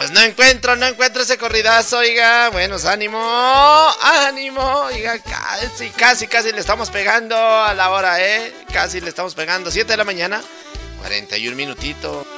pues no encuentro ese corridazo, oiga. Buenos, ánimo, oiga, casi le estamos pegando a la hora, Casi le estamos pegando, 7 de la mañana, 41 minutitos.